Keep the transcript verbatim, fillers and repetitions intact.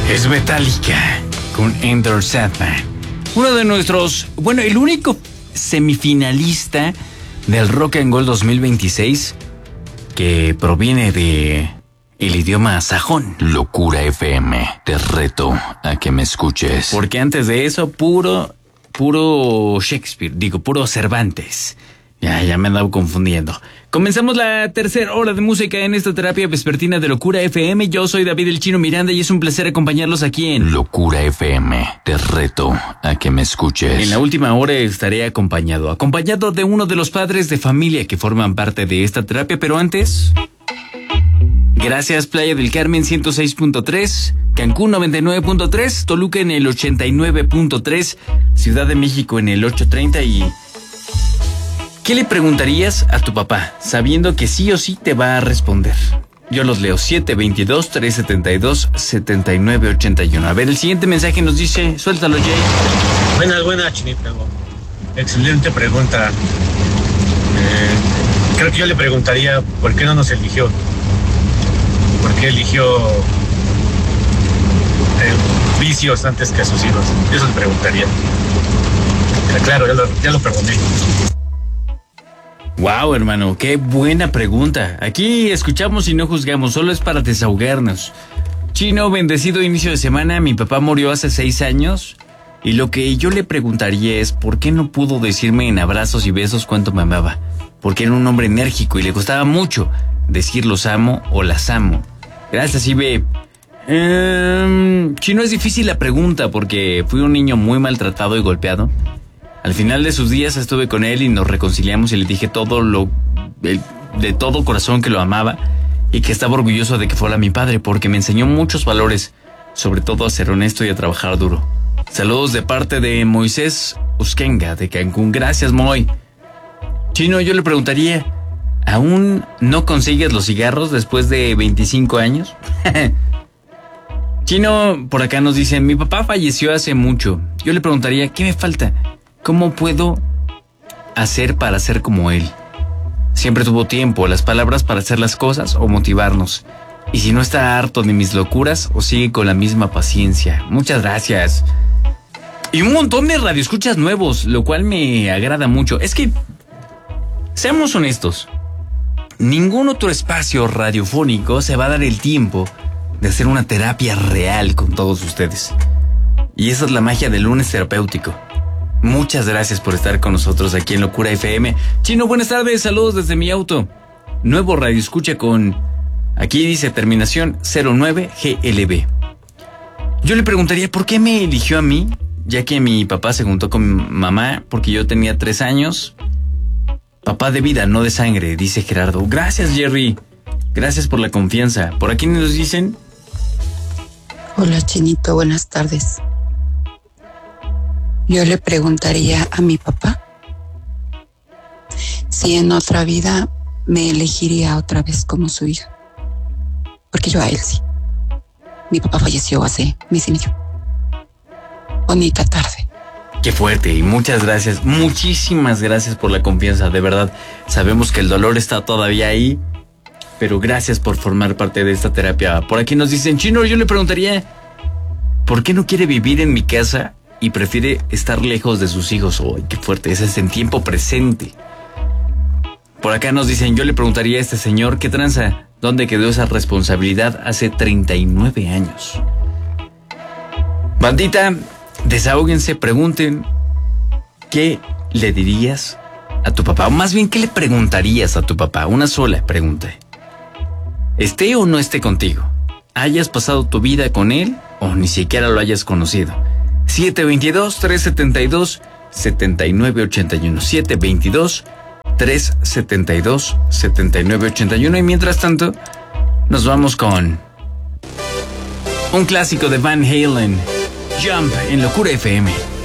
Es Metallica con Enter Sandman. Uno de nuestros, bueno, el único semifinalista del Rock and Roll dos mil veintiséis que proviene de el idioma sajón. Locura F M, te reto a que me escuches. Porque antes de eso, puro, puro Shakespeare, digo, puro Cervantes. Ya, ya me he andado confundiendo. Comenzamos la tercera hora de música en esta terapia vespertina de Locura F M. Yo soy David el Chino Miranda y es un placer acompañarlos aquí en Locura F M. Te reto a que me escuches. En la última hora estaré acompañado, acompañado de uno de los padres de familia que forman parte de esta terapia, pero antes... Gracias Playa del Carmen ciento seis punto tres, Cancún noventa y nueve punto tres, Toluca en el ochenta y nueve punto tres, Ciudad de México en el ochocientos treinta y... ¿Qué le preguntarías a tu papá, sabiendo que sí o sí te va a responder? Yo los leo, siete veintidós, trescientos setenta y dos, setenta y nueve ochenta y uno. A ver, el siguiente mensaje nos dice, suéltalo, Jay. Buenas, buenas, Chinita. Excelente pregunta. Eh, creo que yo le preguntaría, ¿por qué no nos eligió? ¿Por qué eligió eh, vicios antes que a sus hijos? Eso le preguntaría. Pero claro, ya lo, ya lo perdoné. Wow, hermano, qué buena pregunta. Aquí escuchamos y no juzgamos, solo es para desahogarnos. Chino, bendecido inicio de semana. Mi papá murió hace seis años y lo que yo le preguntaría es ¿por qué no pudo decirme en abrazos y besos cuánto me amaba? Porque era un hombre enérgico y le costaba mucho decir los amo o las amo. Gracias, Ibe. Um, Chino, es difícil la pregunta porque fui un niño muy maltratado y golpeado. Al final de sus días estuve con él y nos reconciliamos y le dije todo lo el, de todo corazón que lo amaba y que estaba orgulloso de que fuera mi padre porque me enseñó muchos valores, sobre todo a ser honesto y a trabajar duro. Saludos de parte de Moisés Uskenga de Cancún. Gracias, Moy. Chino, yo le preguntaría, ¿aún no consigues los cigarros después de veinticinco años? Chino, por acá nos dice, mi papá falleció hace mucho. Yo le preguntaría, ¿qué me falta? ¿Cómo puedo hacer para ser como él? Siempre tuvo tiempo, las palabras para hacer las cosas o motivarnos. Y si no está harto de mis locuras o sigue con la misma paciencia. Muchas gracias. Y un montón de radioescuchas nuevos, lo cual me agrada mucho. Es que, seamos honestos, ningún otro espacio radiofónico se va a dar el tiempo de hacer una terapia real con todos ustedes. Y esa es la magia del lunes terapéutico. Muchas gracias por estar con nosotros aquí en Locura F M. Chino, buenas tardes, saludos desde mi auto. Nuevo radio escucha con, aquí dice terminación cero nueve G L B. Yo le preguntaría por qué me eligió a mí, ya que mi papá se juntó con mi mamá porque yo tenía tres años. Papá de vida, no de sangre, dice Gerardo. Gracias, Jerry. Gracias por la confianza. ¿Por aquí nos dicen? Hola, Chinito, buenas tardes. Yo le preguntaría a mi papá si en otra vida me elegiría otra vez como su hija. Porque yo a él sí. Mi papá falleció hace mes y medio. Bonita tarde. Qué fuerte y muchas gracias, muchísimas gracias por la confianza, de verdad. Sabemos que el dolor está todavía ahí, pero gracias por formar parte de esta terapia. Por aquí nos dicen, Chino, yo le preguntaría, ¿por qué no quiere vivir en mi casa y prefiere estar lejos de sus hijos? ¡Ay, qué fuerte! Ese es en tiempo presente. Por acá nos dicen, yo le preguntaría a este señor, ¿qué tranza? ¿Dónde quedó esa responsabilidad hace treinta y nueve años? Bandita, desahóguense, pregunten, ¿qué le dirías a tu papá? O más bien, ¿qué le preguntarías a tu papá? Una sola pregunta. ¿Esté o no esté contigo? ¿Hayas pasado tu vida con él o ni siquiera lo hayas conocido? siete veintidós, trescientos setenta y dos, setenta y nueve ochenta y uno. siete veintidós, trescientos setenta y dos, setenta y nueve ochenta y uno. Y mientras tanto, nos vamos con un clásico de Van Halen, Jump en Locura F M.